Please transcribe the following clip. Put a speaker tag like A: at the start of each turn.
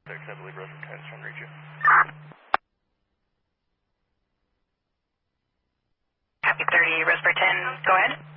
A: I believe Rosewood 10 is trying to reach you.
B: Copy 30, Rosewood 10, go ahead.